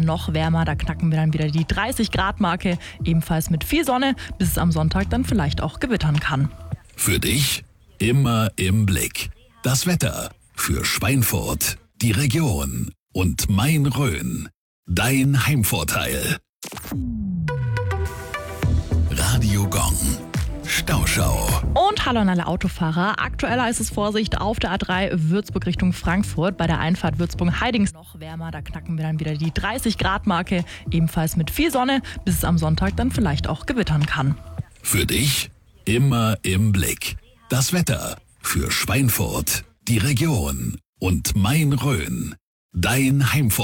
noch wärmer, da knacken wir dann wieder die 30 Grad Marke, ebenfalls mit viel Sonne, bis es am Sonntag dann vielleicht auch gewittern kann. Für dich immer im Blick. Das Wetter für Schweinfurt, die Region und Main-Rhön. Dein Heimvorteil. Radio Gong. Stauschau. Und hallo an alle Autofahrer. Aktueller ist es Vorsicht auf der A3 Würzburg Richtung Frankfurt. Bei der Einfahrt Würzburg-Heidings noch wärmer. Da knacken wir dann wieder die 30 Grad Marke. Ebenfalls mit viel Sonne, bis es am Sonntag dann vielleicht auch gewittern kann. Für dich immer im Blick. Das Wetter für Schweinfurt, die Region und Main-Rhön. Dein Heimvorteil.